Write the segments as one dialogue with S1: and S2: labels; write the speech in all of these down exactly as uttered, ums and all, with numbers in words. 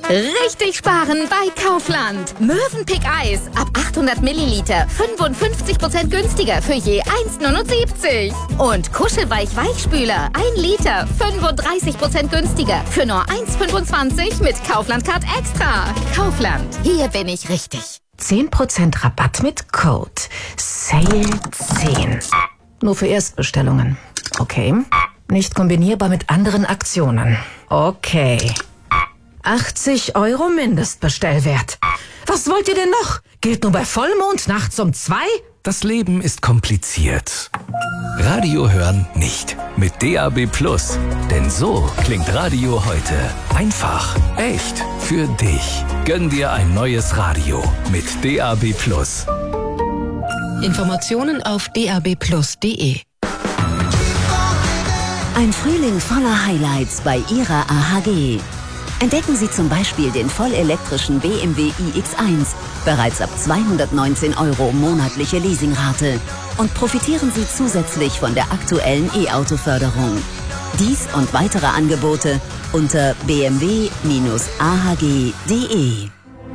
S1: Richtig sparen bei Kaufland. Mövenpick Eis ab achthundert Milliliter fünfundfünfzig Prozent günstiger für je eins Komma neunundsiebzig. Und Kuschelweich Weichspüler ein Liter fünfunddreißig Prozent günstiger für nur eins Komma fünfundzwanzig mit Kaufland Card Extra. Kaufland, hier bin ich richtig.
S2: zehn Prozent Rabatt mit Code Sale zehn. Nur für Erstbestellungen. Okay. Nicht kombinierbar mit anderen Aktionen. Okay. achtzig Euro Mindestbestellwert. Was wollt ihr denn noch? Gilt nur bei Vollmond nachts um zwei?
S3: Das Leben ist kompliziert. Radio hören nicht. Mit D A B Plus. Denn so klingt Radio heute. Einfach, echt, für dich. Gönn dir ein neues Radio mit D A B Plus.
S4: Informationen auf d a b plus punkt d e.
S5: Ein Frühling voller Highlights bei Ihrer A H G. Entdecken Sie zum Beispiel den vollelektrischen B M W i X eins, bereits ab zweihundertneunzehn Euro monatliche Leasingrate. Und profitieren Sie zusätzlich von der aktuellen E-Auto-Förderung. Dies und weitere Angebote unter b m w Bindestrich a h g punkt d e.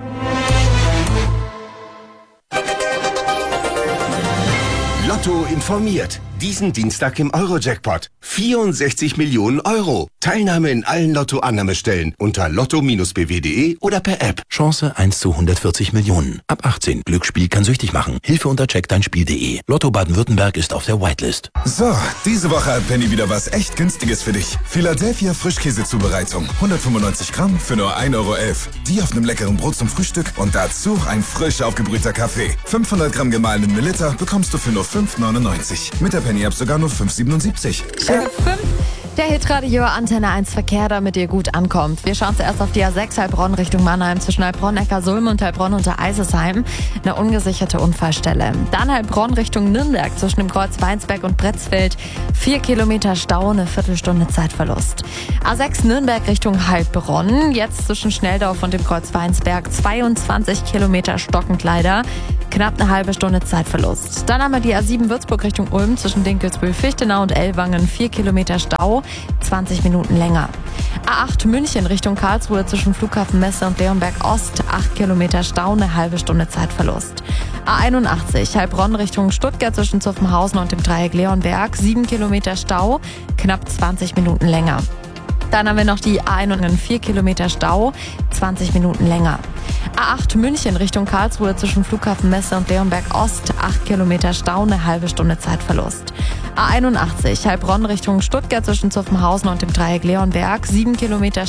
S6: Lotto informiert. Diesen Dienstag im Euro-Jackpot. vierundsechzig Millionen Euro. Teilnahme in allen Lotto-Annahmestellen unter lotto Bindestrich b w punkt d e oder per App.
S7: Chance eins zu hundertvierzig Millionen. Ab achtzehn. Glücksspiel kann süchtig machen. Hilfe unter check dein Spiel punkt d e. Lotto Baden-Württemberg ist auf der Whitelist.
S8: So, diese Woche hat Penny wieder was echt Günstiges für dich. Philadelphia Frischkäsezubereitung. hundertfünfundneunzig Gramm für nur ein Euro elf. Die auf einem leckeren Brot zum Frühstück und dazu ein frisch aufgebrühter Kaffee. fünfhundert Gramm gemahlenen Mililiter bekommst du für nur fünf neunundneunzig. Mit der Penny App sogar nur fünf siebenundsiebzig.
S9: Der Hitradio Antenne eins Verkehr, damit ihr gut ankommt. Wir schauen zuerst auf die A sechs Heilbronn Richtung Mannheim zwischen Heilbronn, Neckarsulm und Heilbronn unter Eisesheim. Eine ungesicherte Unfallstelle. Dann Heilbronn Richtung Nürnberg zwischen dem Kreuz Weinsberg und Bretzfeld. Vier Kilometer Stau, eine Viertelstunde Zeitverlust. A sechs Nürnberg Richtung Heilbronn. Jetzt zwischen Schnelldorf und dem Kreuz Weinsberg. zweiundzwanzig Kilometer stockend leider. Knapp eine halbe Stunde Zeitverlust. Dann haben wir die A sieben Würzburg Richtung Ulm zwischen Dinkelsbühl, Fichtenau und Ellwangen. Vier Kilometer Stau, zwanzig Minuten länger. A acht München Richtung Karlsruhe zwischen Flughafen Messe und Leonberg Ost. acht Kilometer Stau, eine halbe Stunde Zeitverlust. A einundachtzig Heilbronn Richtung Stuttgart zwischen Zuffenhausen und dem Dreieck Leonberg. sieben Kilometer Stau, knapp zwanzig Minuten länger. Dann haben wir noch die A einundvierzig, vier Kilometer Stau, zwanzig Minuten länger. A acht München Richtung Karlsruhe zwischen Flughafen Messe und Leonberg Ost, acht Kilometer Stau, eine halbe Stunde Zeitverlust. A einundachtzig Heilbronn Richtung Stuttgart zwischen Zuffenhausen und dem Dreieck Leonberg, sieben Kilometer